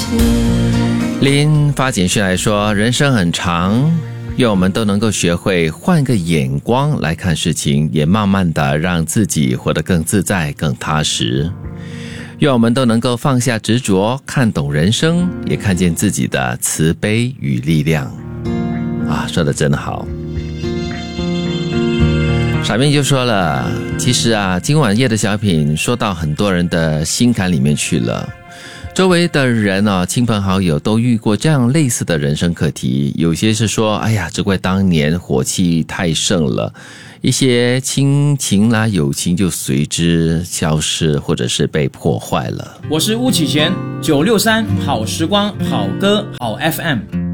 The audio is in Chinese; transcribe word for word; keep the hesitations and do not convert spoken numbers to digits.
林发简讯来说，人生很长，愿我们都能够学会换个眼光来看事情，也慢慢的让自己活得更自在更踏实。愿我们都能够放下执着，看懂人生，也看见自己的慈悲与力量。啊，说得真好。傻妹就说了，其实啊，今晚夜的小品说到很多人的心坎里面去了。周围的人啊，亲朋好友都遇过这样类似的人生课题，有些是说，哎呀，只怪当年火气太盛了，一些亲情啦、友情就随之消失，或者是被破坏了。 我是巫启贤，九六三好时光好歌好 F M。